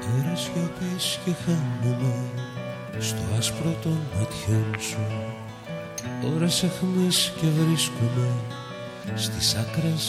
Ώρες σιωπής και χάνομαι στο άσπρο των ματιών σου. Ώρες αιχμής και βρίσκομαι στις άκρες